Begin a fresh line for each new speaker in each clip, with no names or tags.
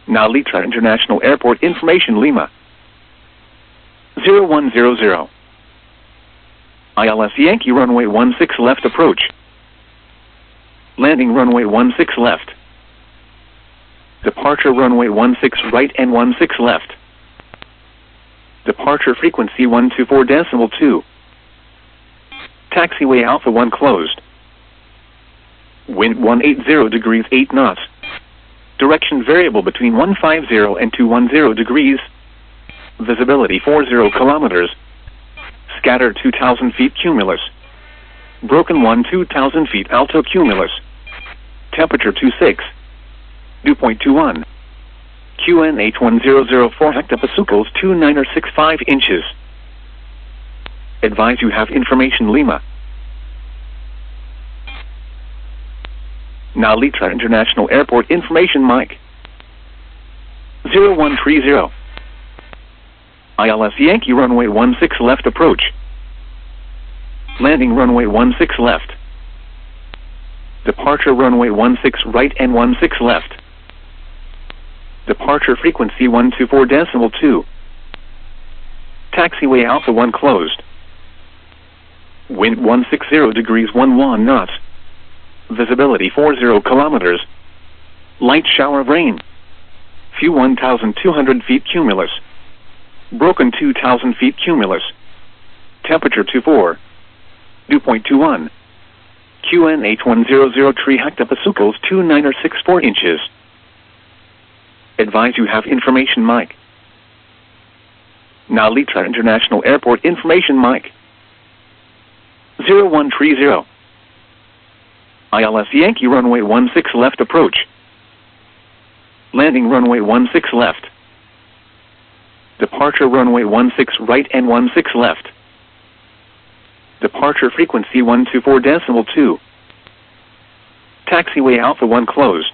Now Litra International Airport information Lima 0100. ILS Yankee runway 16 left approach. Landing runway 16 left. Departure runway 16 right and 16 left. Departure frequency 124.2. Taxiway Alpha 1 closed. Wind 180 degrees 8 knots. Direction variable between 150 and 210 degrees. Visibility 40 kilometers. Scatter 2,000 feet cumulus. Broken 1 2,000 feet alto cumulus. Temperature 26. Dew point 21. QNH 1004 hectopascals 2965 inches. Advise you have information Lima. Now Litra International Airport information Mike 0130. ILS Yankee runway 16 left approach. Landing runway 16 left. Departure runway 16 right and 16 left. Departure frequency 124.2. Taxiway Alpha 1 closed. Wind 160 degrees 11 knots. Visibility 40 kilometers. Light shower of rain. Few 1,200 feet cumulus. Broken 2,000 feet cumulus. Temperature 24. Dew point 21. QNH 103 hectopascals 2964 inches. Advise you have information Mike. Now Litra International Airport information Mike 0130. ILS Yankee runway 16 left approach. Landing runway 16 left. Departure runway 16 right and 16 left. Departure frequency 124.2. Taxiway Alpha 1 closed.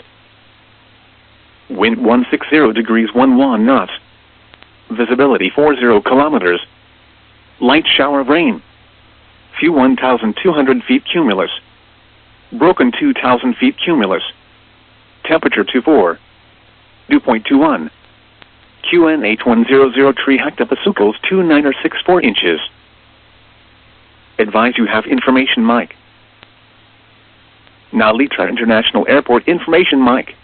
Wind 160 degrees 11 knots. Visibility 40 kilometers. Light shower of rain. Few 1,200 feet cumulus. Broken 2,000 feet cumulus. Temperature 24. Dew point 21. QNH 1003 hectopascals 2964 inches. Advise you have information Mike. Now Litra International Airport information Mike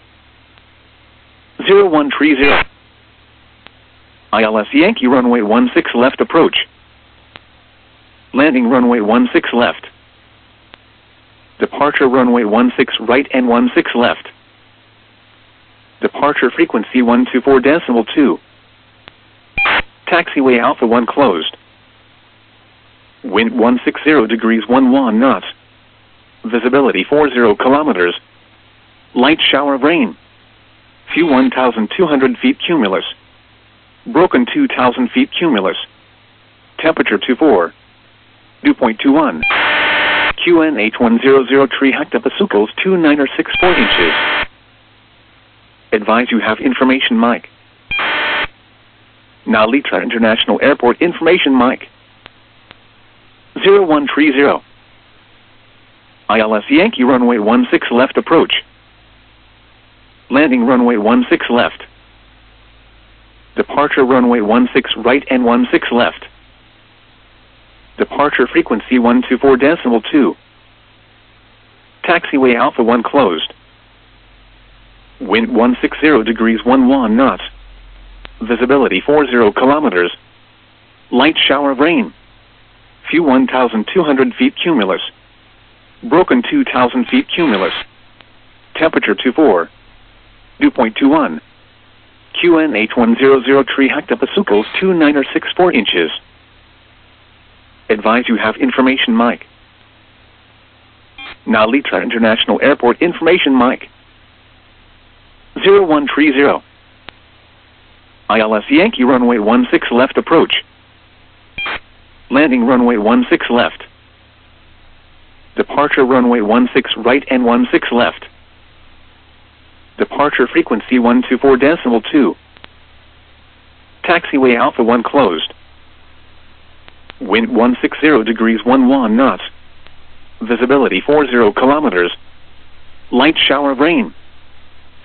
0130. ILS Yankee runway 16 left approach. Landing runway 16 left. Departure runway 16 right and 16 left. Departure frequency 124.2. Taxiway Alpha 1 closed. Wind 160 degrees 11 knots. Visibility 40 kilometers. Light shower of rain. Few 1,200 feet cumulus. Broken 2,000 feet cumulus. Temperature 24. Dew point 21. QNH 1003 hectopascals 2964 inches. Advise you have information Mike. Now Litra International Airport information Mike 0130. ILS Yankee runway 16 left approach. Landing runway 16 left. Departure runway 16 right and 16 left. Departure frequency 124.2. Taxiway Alpha 1 closed. Wind 160 degrees 11 knots. Visibility 40 kilometers. Light shower of rain. Few 1,200 feet cumulus. Broken 2,000 feet cumulus. Temperature 24. Dew point 21. QNH 1003 hectopascals 2964 inches. Advise you have information Mike. Now Litra International Airport information Mike 0130. ILS Yankee runway 16 left approach. Landing runway 16 left. Departure runway 16 right and 16 left. Departure frequency 124.2. Taxiway Alpha 1 closed. Wind 160 degrees 11 knots. Visibility 40 kilometers. Light shower of rain.